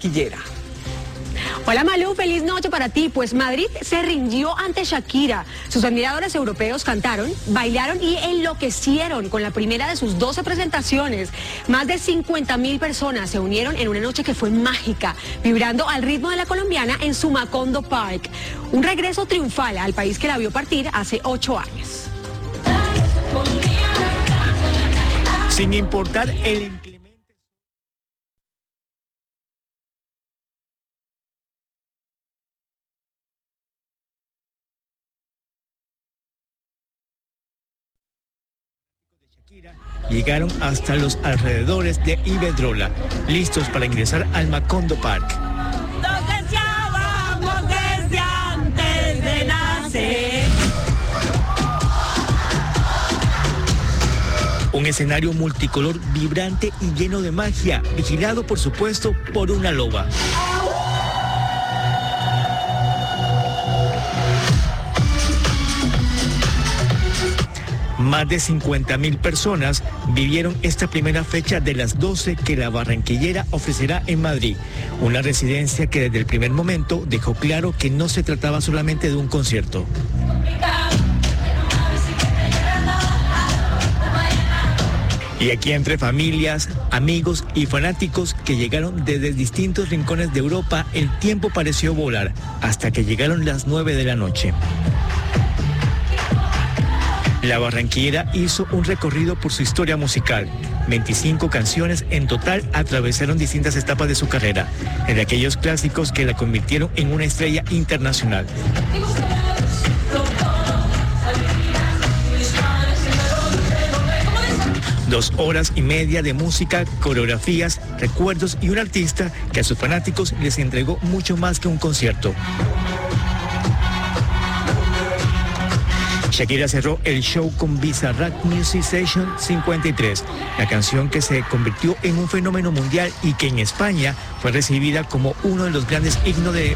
barranquillera. Hola Malú, feliz noche para ti. Pues Madrid se rindió ante Shakira. Sus admiradores europeos cantaron, bailaron y enloquecieron con la primera de sus 12 presentaciones. Más de 50.000 personas se unieron en una noche que fue mágica, vibrando al ritmo de la colombiana en su Macondo Park. Un regreso triunfal al país que la vio partir hace 8 años. Sin importar el incremento llegaron hasta los alrededores de Iberdrola, listos para ingresar al Macondo Park. Lo deseábamos desde antes de nacer. Un escenario multicolor, vibrante y lleno de magia, vigilado por supuesto por una loba. Más de 50.000 personas vivieron esta primera fecha de las 12 que la barranquillera ofrecerá en Madrid. Una residencia que desde el primer momento dejó claro que no se trataba solamente de un concierto. Y aquí entre familias, amigos y fanáticos que llegaron desde distintos rincones de Europa, el tiempo pareció volar hasta que llegaron las 9 de la noche. La barranquillera hizo un recorrido por su historia musical. 25 canciones en total atravesaron distintas etapas de su carrera, de aquellos clásicos que la convirtieron en una estrella internacional. 2 horas y media de música, coreografías, recuerdos y un artista que a sus fanáticos les entregó mucho más que un concierto. Shakira cerró el show con Bizarrap Music Session 53, la canción que se convirtió en un fenómeno mundial y que en España fue recibida como uno de los grandes himnos de...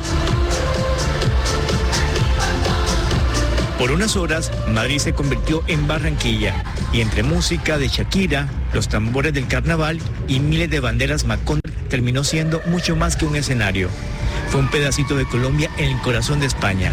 Por unas horas, Madrid se convirtió en Barranquilla, y entre música de Shakira, los tambores del carnaval y miles de banderas Macondo, terminó siendo mucho más que un escenario. Fue un pedacito de Colombia en el corazón de España.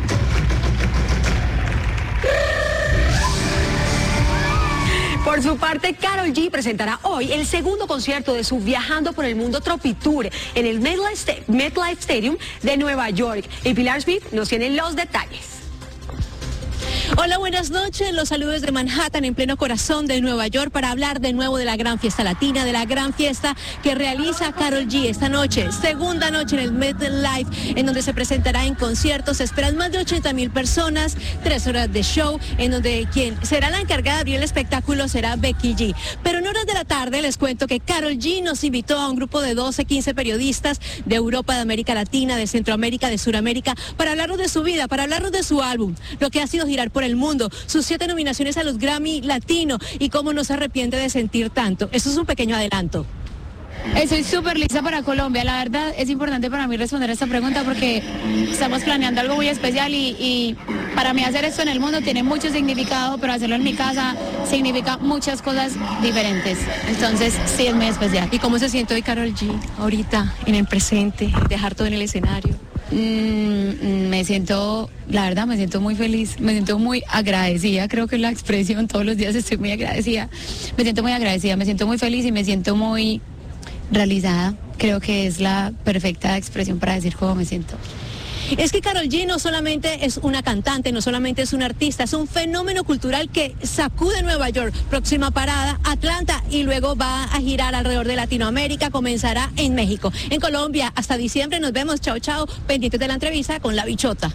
Por su parte, Karol G presentará hoy el segundo concierto de su Viajando por el Mundo Tropitour en el MetLife Stadium de Nueva York. Y Pilar Smith nos tiene los detalles. Hola, buenas noches. Los saludos de Manhattan, en pleno corazón de Nueva York, para hablar de nuevo de la gran fiesta latina, de la gran fiesta que realiza Karol G esta noche. Segunda noche en el MetLife, en donde se presentará en conciertos. Se esperan más de 80.000 personas, 3 horas de show, en donde quien será la encargada de abrir el espectáculo será Becky G. Pero en horas de la tarde les cuento que Karol G nos invitó a un grupo de 12, 15 periodistas de Europa, de América Latina, de Centroamérica, de Suramérica, para hablarnos de su vida, para hablarnos de su álbum, lo que ha sido girar por el mundo, sus 7 nominaciones a los Grammy Latino y cómo no se arrepiente de sentir tanto. Eso es un pequeño adelanto. Estoy súper lista para Colombia. La verdad es importante para mí responder a esta pregunta porque estamos planeando algo muy especial y para mí hacer esto en el mundo tiene mucho significado, pero hacerlo en mi casa significa muchas cosas diferentes. Entonces sí es muy especial. ¿Y cómo se siente hoy Karol G ahorita, en el presente, dejar todo en el escenario? Me siento, la verdad, me siento muy feliz, me siento muy agradecida, creo que es la expresión, todos los días estoy muy agradecida, me siento muy agradecida, me siento muy feliz y me siento muy realizada, creo que es la perfecta expresión para decir cómo me siento. Es que Karol G no solamente es una cantante, no solamente es una artista, es un fenómeno cultural que sacude Nueva York. Próxima parada, Atlanta, y luego va a girar alrededor de Latinoamérica, comenzará en México. En Colombia, hasta diciembre, nos vemos, chao, chao, pendientes de la entrevista con La Bichota.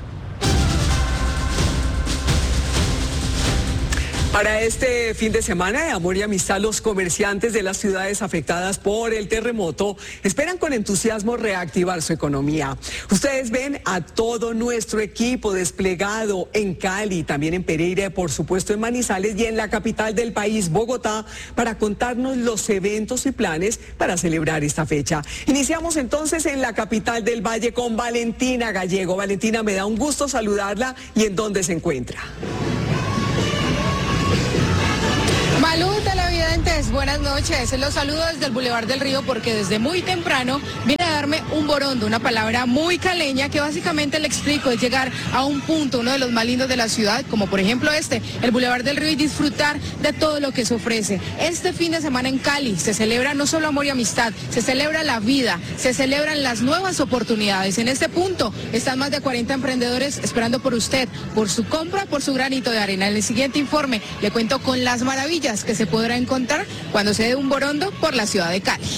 Para este fin de semana de amor y amistad, los comerciantes de las ciudades afectadas por el terremoto esperan con entusiasmo reactivar su economía. Ustedes ven a todo nuestro equipo desplegado en Cali, también en Pereira, por supuesto en Manizales y en la capital del país, Bogotá, para contarnos los eventos y planes para celebrar esta fecha. Iniciamos entonces en la capital del Valle con Valentina Gallego. Valentina, me da un gusto saludarla y en dónde se encuentra. Malú, televidentes, buenas noches. Los saludo desde el Boulevard del Río porque desde muy temprano vine darme un borondo, una palabra muy caleña que básicamente le explico es llegar a un punto, uno de los más lindos de la ciudad, como por ejemplo el Boulevard del Río, y disfrutar de todo lo que se ofrece. Este fin de semana en Cali se celebra no solo amor y amistad, se celebra la vida, se celebran las nuevas oportunidades. En este punto están más de 40 emprendedores esperando por usted, por su compra, por su granito de arena. En el siguiente informe le cuento con las maravillas que se podrá encontrar cuando se dé un borondo por la ciudad de Cali.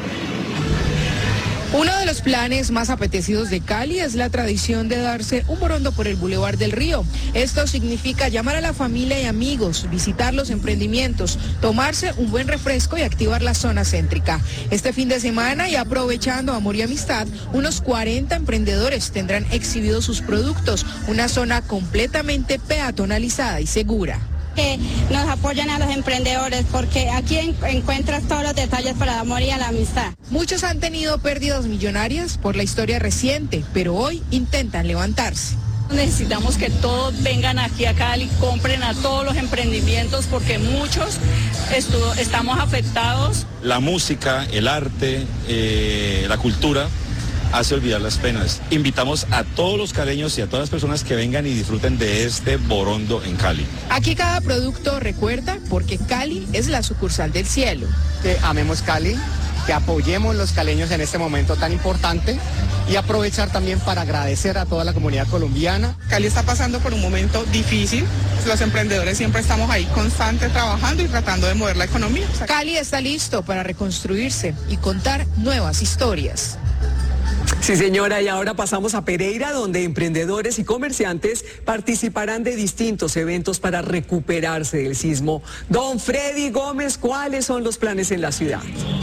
Uno de los planes más apetecidos de Cali es la tradición de darse un borondo por el Boulevard del Río. Esto significa llamar a la familia y amigos, visitar los emprendimientos, tomarse un buen refresco y activar la zona céntrica. Este fin de semana, y aprovechando amor y amistad, unos 40 emprendedores tendrán exhibidos sus productos, una zona completamente peatonalizada y segura. Que nos apoyan a los emprendedores, porque aquí encuentras todos los detalles para el amor y la amistad. Muchos han tenido pérdidas millonarias por la historia reciente, pero hoy intentan levantarse. Necesitamos que todos vengan aquí a Cali, compren a todos los emprendimientos, porque muchos estamos afectados. La música, el arte, la cultura hace olvidar las penas. Invitamos a todos los caleños y a todas las personas que vengan y disfruten de este borondo en Cali. Aquí cada producto recuerda, porque Cali es la sucursal del cielo. Que amemos Cali, que apoyemos los caleños en este momento tan importante, y aprovechar también para agradecer a toda la comunidad colombiana. Cali está pasando por un momento difícil. Los emprendedores siempre estamos ahí constante trabajando y tratando de mover la economía. Cali está listo para reconstruirse y contar nuevas historias. Sí, señora, y ahora pasamos a Pereira, donde emprendedores y comerciantes participarán de distintos eventos para recuperarse del sismo. Don Freddy Gómez, ¿cuáles son los planes en la ciudad?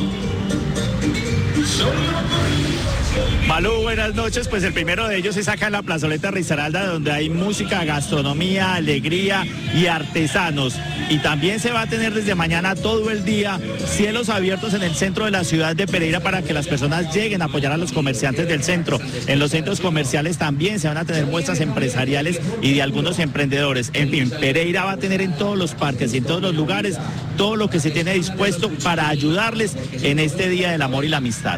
Malú, buenas noches. Pues el primero de ellos es acá en la plazoleta Risaralda, donde hay música, gastronomía, alegría y artesanos. Y también se va a tener desde mañana todo el día cielos abiertos en el centro de la ciudad de Pereira para que las personas lleguen a apoyar a los comerciantes del centro. En los centros comerciales también se van a tener muestras empresariales y de algunos emprendedores. En fin, Pereira va a tener en todos los parques y en todos los lugares todo lo que se tiene dispuesto para ayudarles en este Día del Amor y la Amistad.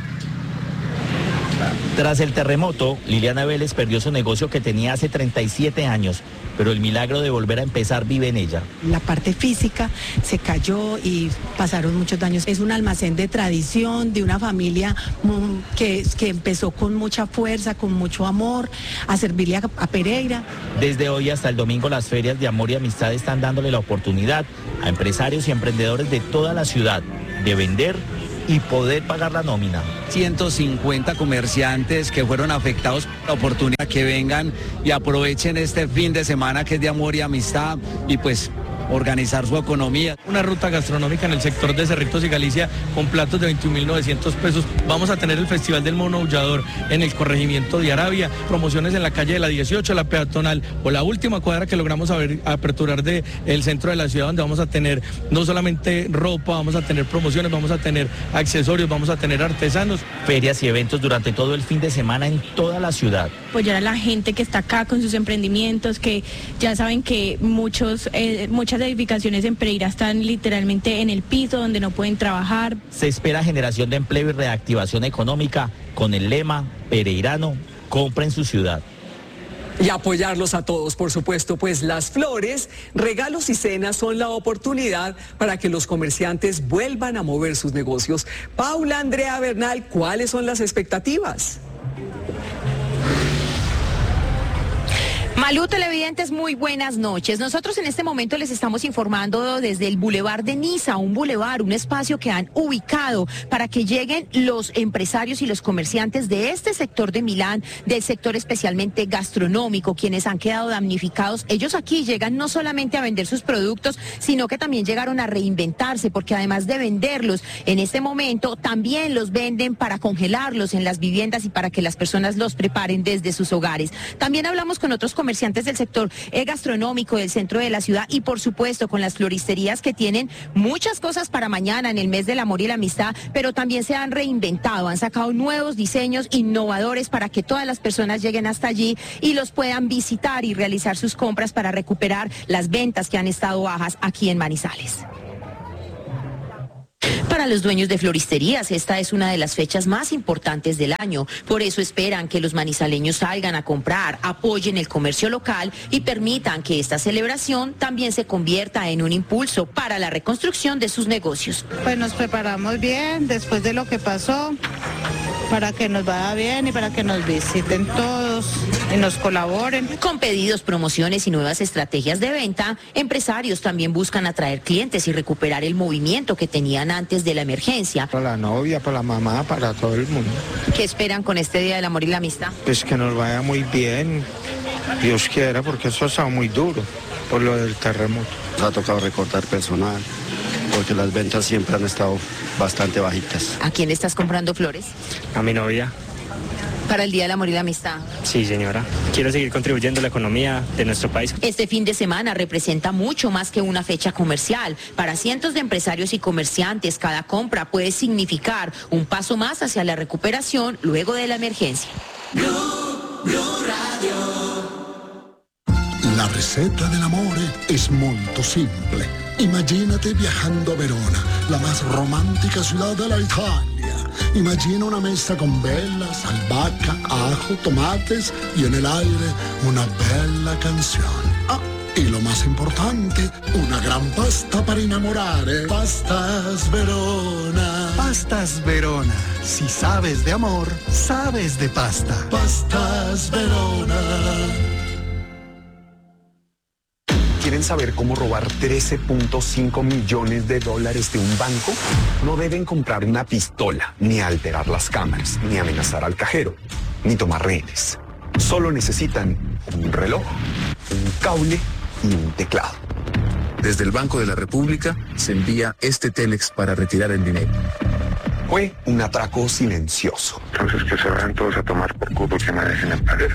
Tras el terremoto, Liliana Vélez perdió su negocio que tenía hace 37 años, pero el milagro de volver a empezar vive en ella. La parte física se cayó y pasaron muchos daños. Es un almacén de tradición, de una familia que empezó con mucha fuerza, con mucho amor, a servirle a Pereira. Desde hoy hasta el domingo las ferias de amor y amistad están dándole la oportunidad a empresarios y emprendedores de toda la ciudad de vender y poder pagar la nómina. 150 comerciantes que fueron afectados por la oportunidad, que vengan y aprovechen este fin de semana que es de amor y amistad, y pues organizar su economía. Una ruta gastronómica en el sector de Cerritos y Galicia con platos de 21.900 pesos. Vamos a tener el Festival del Mono Aullador en el corregimiento de Arabia, promociones en la calle de la 18, la peatonal, o la última cuadra que logramos aperturar del centro de la ciudad, donde vamos a tener no solamente ropa, vamos a tener promociones, vamos a tener accesorios, vamos a tener artesanos. Ferias y eventos durante todo el fin de semana en toda la ciudad. Apoyar a la gente que está acá con sus emprendimientos, que ya saben que muchas edificaciones en Pereira están literalmente en el piso, donde no pueden trabajar. Se espera generación de empleo y reactivación económica con el lema Pereirano, compra en su ciudad. Y apoyarlos a todos, por supuesto, pues las flores, regalos y cenas son la oportunidad para que los comerciantes vuelvan a mover sus negocios. Paula Andrea Bernal, ¿cuáles son las expectativas? Malú, televidentes, muy buenas noches. Nosotros en este momento les estamos informando desde el Boulevard de Niza, un espacio que han ubicado para que lleguen los empresarios y los comerciantes de este sector de Milán, del sector especialmente gastronómico, quienes han quedado damnificados. Ellos aquí llegan no solamente a vender sus productos, sino que también llegaron a reinventarse, porque además de venderlos en este momento, también los venden para congelarlos en las viviendas y para que las personas los preparen desde sus hogares. También hablamos con otros comerciantes del sector gastronómico del centro de la ciudad y por supuesto con las floristerías que tienen muchas cosas para mañana en el mes del amor y la amistad, pero también se han reinventado, han sacado nuevos diseños innovadores para que todas las personas lleguen hasta allí y los puedan visitar y realizar sus compras para recuperar las ventas que han estado bajas aquí en Manizales. Para los dueños de floristerías, esta es una de las fechas más importantes del año. Por eso esperan que los manizaleños salgan a comprar, apoyen el comercio local y permitan que esta celebración también se convierta en un impulso para la reconstrucción de sus negocios. Pues nos preparamos bien después de lo que pasó, para que nos vaya bien y para que nos visiten todos y nos colaboren. Con pedidos, promociones y nuevas estrategias de venta, empresarios también buscan atraer clientes y recuperar el movimiento que tenían antes de la emergencia. Para la novia, para la mamá, para todo el mundo. ¿Qué esperan con este Día del Amor y la Amistad? Pues que nos vaya muy bien, Dios quiera, porque eso ha estado muy duro por lo del terremoto. Nos ha tocado recortar personal, porque las ventas siempre han estado bastante bajitas. ¿A quién estás comprando flores? A mi novia. Para el Día del Amor y la Amistad. Sí, señora. Quiero seguir contribuyendo a la economía de nuestro país. Este fin de semana representa mucho más que una fecha comercial. Para cientos de empresarios y comerciantes, cada compra puede significar un paso más hacia la recuperación luego de la emergencia. Blue Radio. La receta del amore es molto simple. Imagínate viajando a Verona, la más romántica ciudad de la Italia. Imagina una mesa con velas, albahaca, ajo, tomates y en el aire una bella canción. Ah, y lo más importante, una gran pasta para enamorare. Pastas Verona. Pastas Verona. Si sabes de amor, sabes de pasta. Pastas Verona. ¿Quieren saber cómo robar 13.5 millones de dólares de un banco? No deben comprar una pistola, ni alterar las cámaras, ni amenazar al cajero, ni tomar rehenes. Solo necesitan un reloj, un cable y un teclado. Desde el Banco de la República se envía este Telex para retirar el dinero. Fue un atraco silencioso. Entonces que se vayan todos a tomar por culo, que me dejen en paz.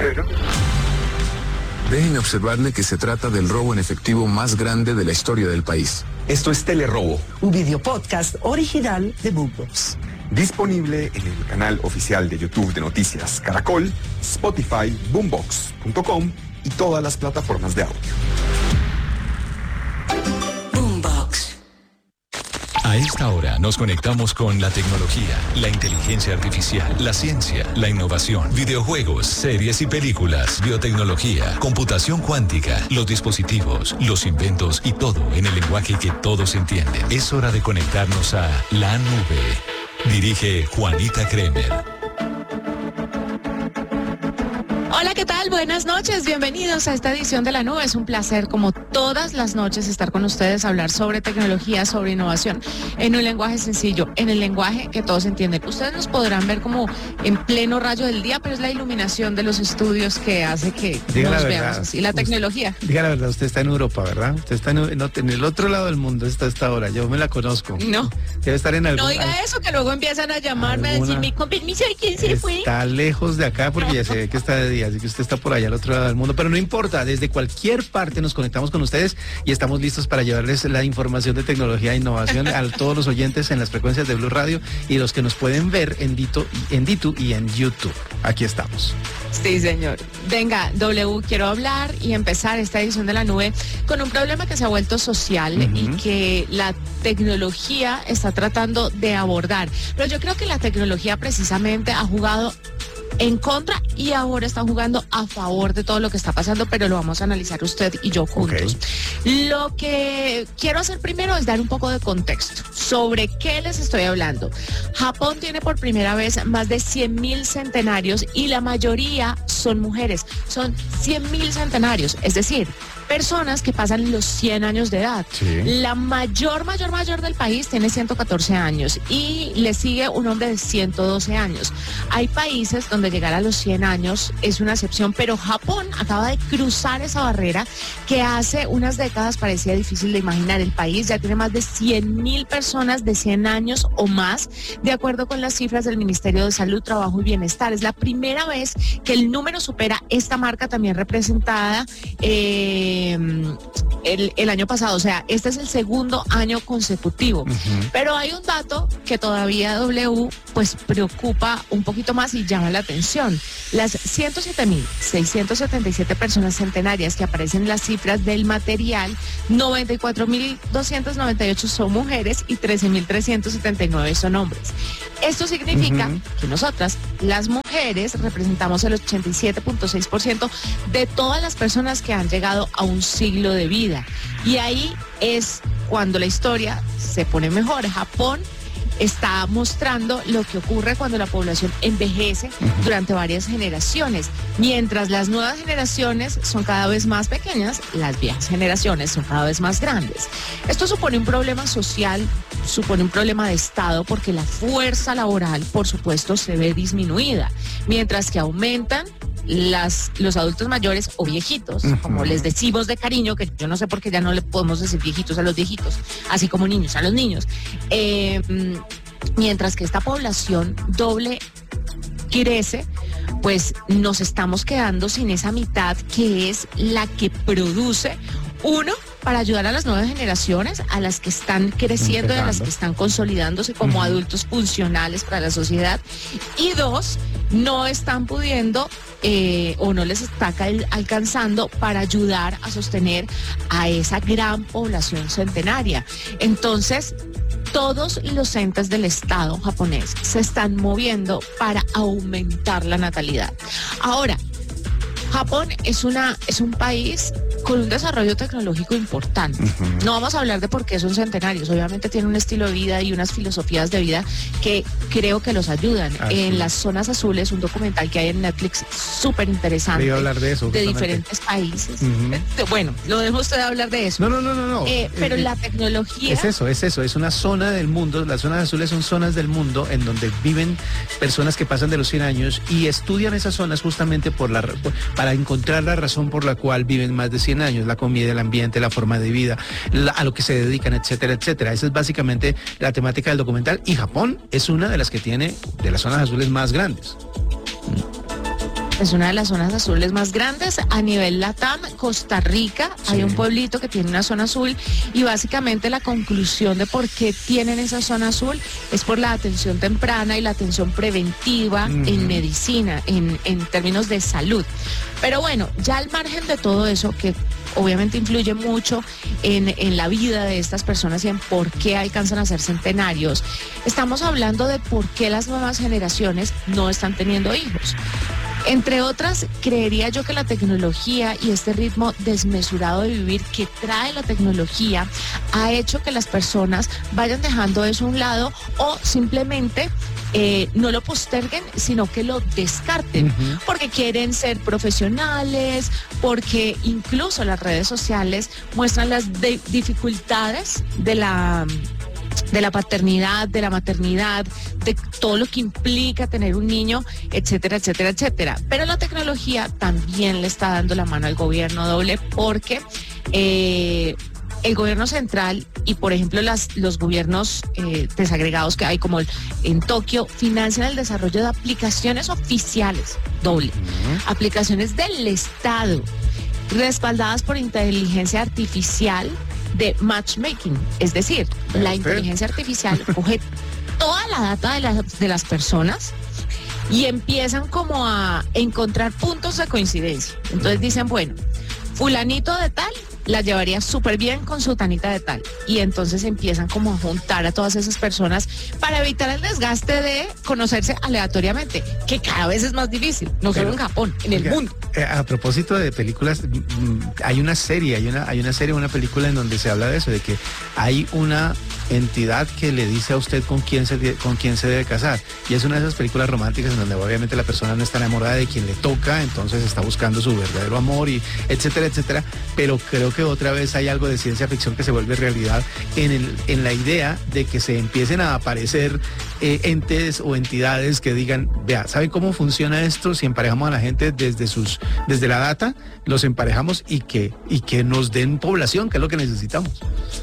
Dejen observarle que se trata del robo en efectivo más grande de la historia del país. Esto es Telerobo, un video podcast original de Boombox. Disponible en el canal oficial de YouTube de Noticias Caracol, Spotify, Boombox.com y todas las plataformas de audio. A esta hora nos conectamos con la tecnología, la inteligencia artificial, la ciencia, la innovación, videojuegos, series y películas, biotecnología, computación cuántica, los dispositivos, los inventos y todo en el lenguaje que todos entienden. Es hora de conectarnos a la nube. Dirige Juanita Kremer. Hola, ¿qué tal? Buenas noches, bienvenidos a esta edición de La Nube. Es un placer, como todas las noches, estar con ustedes, hablar sobre tecnología, sobre innovación, en un lenguaje sencillo, en el lenguaje que todos entienden. Ustedes nos podrán ver como en pleno rayo del día, pero es la iluminación de los estudios que hace que nos veamos así. La tecnología. Diga la verdad, usted está en Europa, ¿verdad? Usted está en el otro lado del mundo, está a esta hora. Yo me la conozco. No. Debe estar en algún... No diga eso, que luego empiezan a llamarme, a decirme, con permiso, ¿y quién se fue? Está lejos de acá porque ya se ve que está de día, así que usted está por allá al otro lado del mundo, pero no importa, desde cualquier parte nos conectamos con ustedes y estamos listos para llevarles la información de tecnología e innovación a todos los oyentes en las frecuencias de Blue Radio y los que nos pueden ver en Ditu y en YouTube. Aquí estamos. Sí, señor. Venga, W, quiero hablar y empezar esta edición de La Nube con un problema que se ha vuelto social y que la tecnología está tratando de abordar. Pero yo creo que la tecnología precisamente ha jugado en contra y ahora está jugando a favor de todo lo que está pasando, pero lo vamos a analizar usted y yo juntos. Lo que quiero hacer primero es dar un poco de contexto sobre qué les estoy hablando. Japón tiene por primera vez más de 100.000 centenarios y la mayoría son mujeres. Son 100.000 centenarios, es decir, personas que pasan los 100 años de edad. Sí. La mayor del país tiene 114 años y le sigue un hombre de 112 años. Hay países donde llegar a los 100 años es una excepción, pero Japón acaba de cruzar esa barrera que hace unas décadas parecía difícil de imaginar. El país ya tiene más de 100.000 personas de 100 años o más, de acuerdo con las cifras del Ministerio de Salud, Trabajo y Bienestar. Es la primera vez que el número supera esta marca también representada el año pasado. O sea, este es el segundo año consecutivo. Pero hay un dato que todavía W pues preocupa un poquito más y llama la atención. Las 107.677 personas centenarias que aparecen en las cifras del material, 94.298 son mujeres y 13.379 son hombres. Esto significa que nosotras, las mujeres, representamos el 87.6% de todas las personas que han llegado a un siglo de vida. Y ahí es cuando la historia se pone mejor. Japón está mostrando lo que ocurre cuando la población envejece durante varias generaciones. Mientras las nuevas generaciones son cada vez más pequeñas, las viejas generaciones son cada vez más grandes. Esto supone un problema social, supone un problema de Estado, porque la fuerza laboral, por supuesto, se ve disminuida, mientras que aumentan los adultos mayores o viejitos, como les decimos de cariño, que yo no sé por qué ya no le podemos decir viejitos a los viejitos, así como niños a los niños, mientras que esta población doble crece, pues nos estamos quedando sin esa mitad que es la que produce, uno, para ayudar a las nuevas generaciones, a las que están creciendo y a las que están consolidándose como adultos funcionales para la sociedad, y dos, no están pudiendo o no les está alcanzando para ayudar a sostener a esa gran población centenaria. Entonces, todos los entes del Estado japonés se están moviendo para aumentar la natalidad. Ahora, Japón es un país con un desarrollo tecnológico importante. No vamos a hablar de por qué son centenarios. Obviamente tienen un estilo de vida y unas filosofías de vida que creo que los ayudan. En Las Zonas Azules, un documental que hay en Netflix súper interesante. Iba a hablar de eso, de diferentes países. Bueno, lo dejo usted hablar de eso. No. Pero la tecnología... Es eso. Es una zona del mundo. Las zonas azules son zonas del mundo en donde viven personas que pasan de los 100 años y estudian esas zonas justamente para encontrar la razón por la cual viven más de 100 años, la comida, el ambiente, la forma de vida, a lo que se dedican, etcétera, etcétera. Esa es básicamente la temática del documental, y Japón es una de las que tiene de las zonas azules más grandes. Es una de las zonas azules más grandes a nivel LATAM. Costa Rica, hay un pueblito que tiene una zona azul, y básicamente la conclusión de por qué tienen esa zona azul es por la atención temprana y la atención preventiva en medicina, en términos de salud. Pero bueno, ya al margen de todo eso, que obviamente influye mucho en la vida de estas personas y en por qué alcanzan a ser centenarios, estamos hablando de por qué las nuevas generaciones no están teniendo hijos. Entre otras, creería yo que la tecnología y este ritmo desmesurado de vivir que trae la tecnología ha hecho que las personas vayan dejando eso a un lado, o simplemente no lo posterguen, sino que lo descarten, porque quieren ser profesionales, porque incluso las redes sociales muestran las dificultades de la paternidad, de la maternidad, de todo lo que implica tener un niño, etcétera, etcétera, etcétera. Pero la tecnología también le está dando la mano al gobierno doble, porque el gobierno central y, por ejemplo, los gobiernos desagregados que hay, como en Tokio, financian el desarrollo de aplicaciones oficiales doble, aplicaciones del Estado, respaldadas por inteligencia artificial de matchmaking. Es decir, la inteligencia artificial coge toda la data de las personas y empiezan como a encontrar puntos de coincidencia. Entonces dicen, bueno, fulanito de tal la llevaría súper bien con sutanita de tal. Y entonces empiezan como a juntar a todas esas personas para evitar el desgaste de conocerse aleatoriamente, que cada vez es más difícil, no solo en Japón, en el mundo. A propósito de películas, hay una película en donde se habla de eso, de que hay una entidad que le dice a usted con quién se debe casar, y es una de esas películas románticas en donde obviamente la persona no está enamorada de quien le toca, entonces está buscando su verdadero amor, y etcétera, etcétera. Pero creo que otra vez hay algo de ciencia ficción que se vuelve realidad en la idea de que se empiecen a aparecer entes o entidades que digan, vea, ¿saben cómo funciona esto? Si emparejamos a la gente desde la data, los emparejamos y que nos den población, que es lo que necesitamos.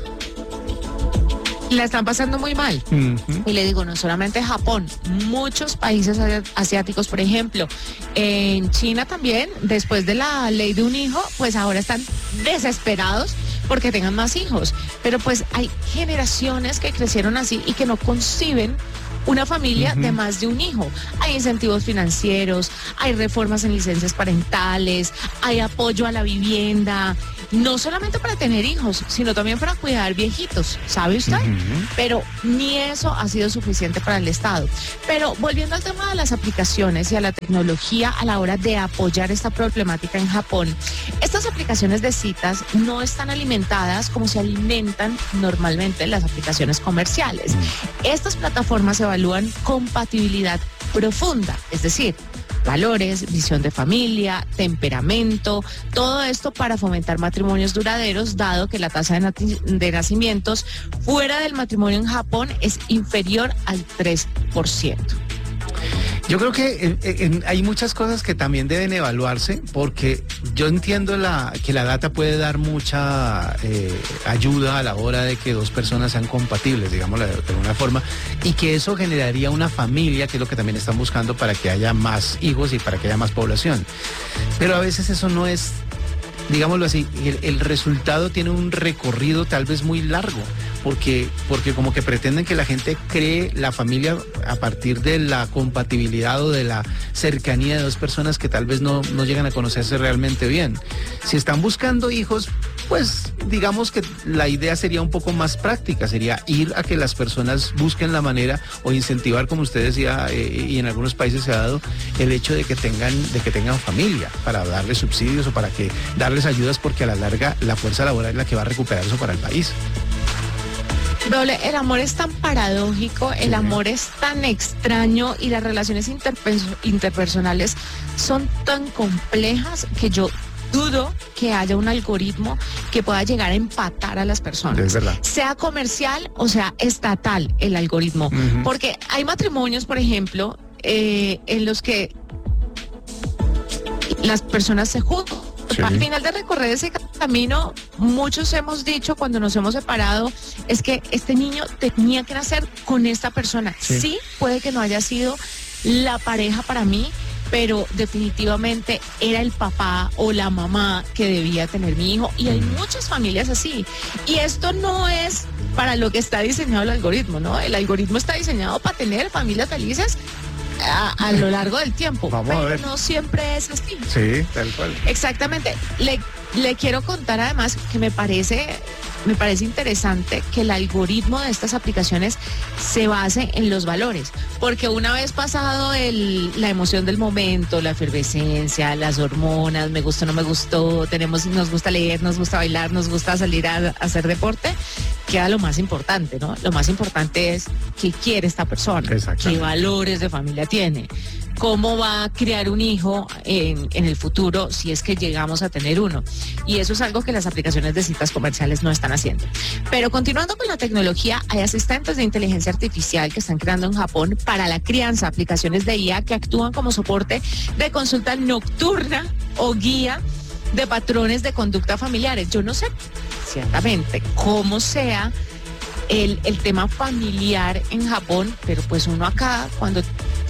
La están pasando muy mal. Y le digo, no solamente Japón, muchos países asiáticos, por ejemplo, en China también, después de la ley de un hijo, pues ahora están desesperados porque tengan más hijos. Pero pues hay generaciones que crecieron así y que no conciben una familia de más de un hijo. Hay incentivos financieros, hay reformas en licencias parentales, hay apoyo a la vivienda, no solamente para tener hijos, sino también para cuidar viejitos, ¿sabe usted? Pero ni eso ha sido suficiente para el Estado. Pero volviendo al tema de las aplicaciones y a la tecnología a la hora de apoyar esta problemática en Japón, estas aplicaciones de citas no están alimentadas como se alimentan normalmente las aplicaciones comerciales. Estas plataformas se evalúan compatibilidad profunda, es decir, valores, visión de familia, temperamento, todo esto para fomentar matrimonios duraderos, dado que la tasa de nacimientos fuera del matrimonio en Japón es inferior al 3%. Yo creo que hay muchas cosas que también deben evaluarse, porque yo entiendo que la data puede dar mucha ayuda a la hora de que dos personas sean compatibles, digamos, de alguna forma, y que eso generaría una familia, que es lo que también están buscando para que haya más hijos y para que haya más población. Pero a veces eso no es, digámoslo así, el resultado tiene un recorrido tal vez muy largo, porque como que pretenden que la gente cree la familia a partir de la compatibilidad o de la cercanía de dos personas que tal vez no llegan a conocerse realmente bien. Si están buscando hijos, pues digamos que la idea sería un poco más práctica, sería ir a que las personas busquen la manera o incentivar, como usted decía, y en algunos países se ha dado, el hecho de que tengan familia, para darles subsidios o para que darles ayudas, porque a la larga la fuerza laboral es la que va a recuperar eso para el país. Doble, el amor es tan paradójico, el amor es tan extraño y las relaciones interpersonales son tan complejas que yo dudo que haya un algoritmo que pueda llegar a empatar a las personas. Es verdad. Sea comercial o sea estatal el algoritmo. Porque hay matrimonios, por ejemplo, en los que las personas se juntan. Sí. Al final de recorrer ese camino, muchos hemos dicho cuando nos hemos separado, es que este niño tenía que nacer con esta persona. Sí, puede que no haya sido la pareja para mí, pero definitivamente era el papá o la mamá que debía tener mi hijo. Y hay muchas familias así. Y esto no es para lo que está diseñado el algoritmo, ¿no? El algoritmo está diseñado para tener familias felices a lo largo del tiempo. Vamos a ver. No siempre es así. Sí, tal cual. Exactamente. Le quiero contar además que me parece interesante que el algoritmo de estas aplicaciones se base en los valores, porque una vez pasado la emoción del momento, la efervescencia, las hormonas, me gustó, no me gustó, nos gusta leer, nos gusta bailar, nos gusta salir a hacer deporte, queda lo más importante, ¿no? Lo más importante es qué quiere esta persona, qué valores de familia tiene, cómo va a criar un hijo en el futuro si es que llegamos a tener uno. Y eso es algo que las aplicaciones de citas comerciales no están haciendo. Pero continuando con la tecnología, hay asistentes de inteligencia artificial que están creando en Japón para la crianza, aplicaciones de IA que actúan como soporte de consulta nocturna o guía de patrones de conducta familiares. Yo no sé ciertamente cómo sea el tema familiar en Japón, pero pues uno acá, cuando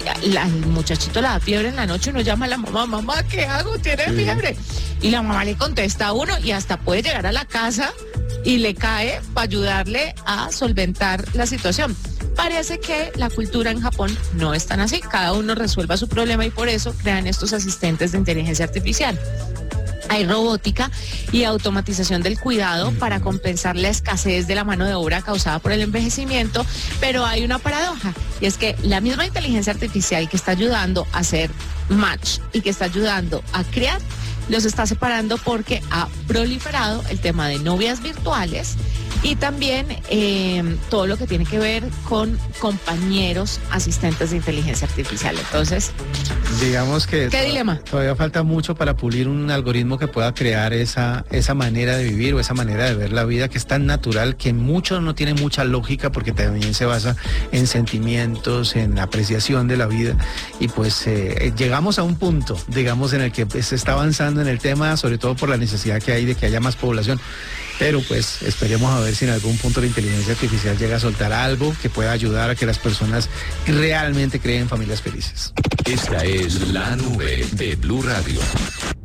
el muchachito le da fiebre en la noche, uno llama a la mamá, mamá, ¿qué hago? ¿Tiene fiebre? Y la mamá le contesta a uno y hasta puede llegar a la casa y le cae para ayudarle a solventar la situación. Parece que la cultura en Japón no es tan así, cada uno resuelva su problema y por eso crean estos asistentes de inteligencia artificial. Hay robótica y automatización del cuidado para compensar la escasez de la mano de obra causada por el envejecimiento, pero hay una paradoja, y es que la misma inteligencia artificial que está ayudando a hacer match y que está ayudando a crear, los está separando porque ha proliferado el tema de novias virtuales y también todo lo que tiene que ver con compañeros asistentes de inteligencia artificial. Entonces, digamos que ¿qué dilema? Todavía falta mucho para pulir un algoritmo que pueda crear esa manera de vivir o esa manera de ver la vida que es tan natural, que mucho no tiene mucha lógica, porque también se basa en sentimientos, en apreciación de la vida, y pues llegamos a un punto, digamos, en el que se está avanzando en el tema, sobre todo por la necesidad que hay de que haya más población. Pero pues esperemos a ver si en algún punto la inteligencia artificial llega a soltar algo que pueda ayudar a que las personas realmente creen familias felices. Esta es La Nube de Blue Radio.